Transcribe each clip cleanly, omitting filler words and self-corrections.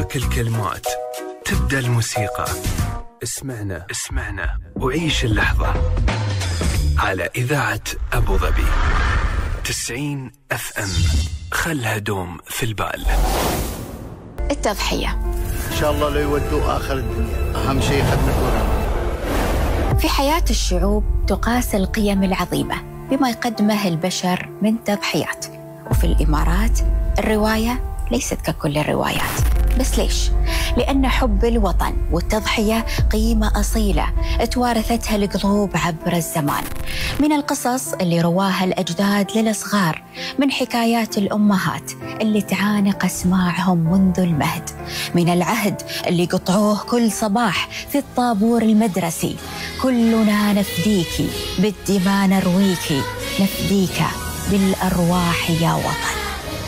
تتحرك الكلمات، تبدأ الموسيقى. اسمعنا وعيش اللحظة على إذاعة أبو ظبي 90 FM. خلها دوم في البال. التضحية إن شاء الله لا يودوا آخر الدنيا، أهم شيء خدمة الوطن. في حياة الشعوب تقاس القيم العظيمة بما يقدمه البشر من تضحيات. وفي الإمارات الرواية ليست ككل الروايات. بس ليش؟ لأن حب الوطن والتضحية قيمة أصيلة توارثتها القلوب عبر الزمان، من القصص اللي رواها الأجداد للصغار، من حكايات الأمهات اللي تعانق أسماعهم منذ المهد، من العهد اللي قطعوه كل صباح في الطابور المدرسي. كلنا نفديكي بالدماء نرويكي، نفديك بالأرواح يا وطن.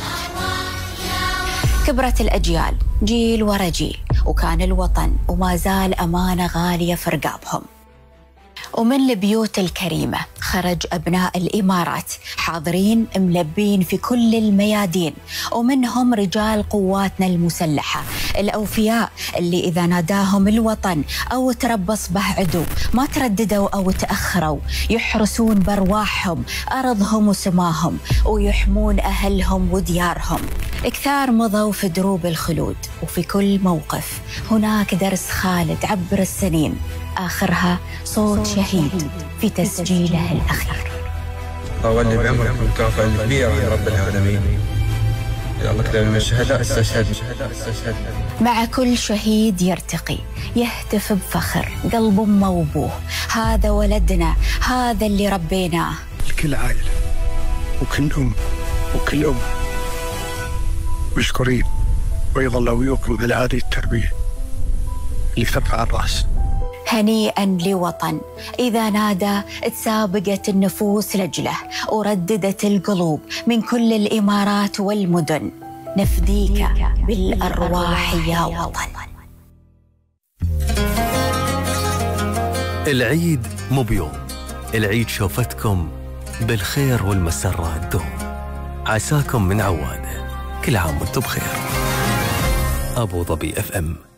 كبرت الأجيال جيل ورا جيل، وكان الوطن وما زال أمانة غالية في رقابهم. ومن البيوت الكريمة خرج أبناء الإمارات حاضرين ملبين في كل الميادين، ومنهم رجال قواتنا المسلحة الأوفياء اللي إذا ناداهم الوطن أو تربص به عدو ما ترددوا أو تأخروا، يحرسون بأرواحهم أرضهم وسماهم، ويحمون أهلهم وديارهم. كثار مضوا في دروب الخلود، وفي كل موقف هناك درس خالد عبر السنين، آخرها صوت شهيد في تسجيله الأخير. أولي بعمرك مكافأة كبيرة يا رب العالمين. يا الله كلام الشهداء استشهد. مع كل شهيد يرتقي يهتف بفخر قلب أمه وأبوه، هذا ولدنا، هذا اللي ربيناه. لكل عائلة وكل أم وكل أم مشكورين، ويظل ويوكم على هذه التربية اللي ترفع الرأس. هنيئا لوطن إذا نادى تسابقت النفوس لجله، ورددت القلوب من كل الإمارات والمدن، نفديك بالأرواح يا وطن. العيد مو بيوم، العيد شوفتكم بالخير والمسرات دوم. عساكم من عواده، كل عام وانتم بخير. أبو ظبي FM.